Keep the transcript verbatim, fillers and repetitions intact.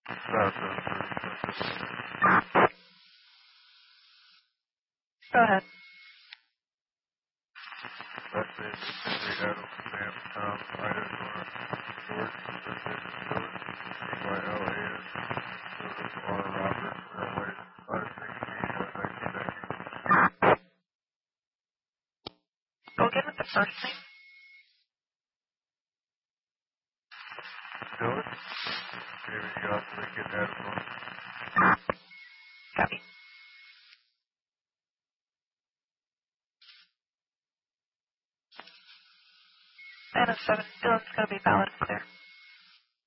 About the Go ahead. That's it. Henry Adam Sam Tom Ida Nora George Vincent Philip C Y L A S Joseph R Robert Railway five sixteen one nineteen ninety. Go again with the first name. Dylan David Goff Lincoln Adam Nora. Copy. And a seven. Dylan's going to be valid and clear.